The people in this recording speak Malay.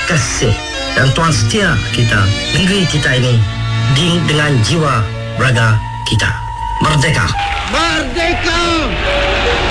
kasih dan Tuhan setia kita negeri kita ini dengan jiwa raga kita. Merdeka! Merdeka!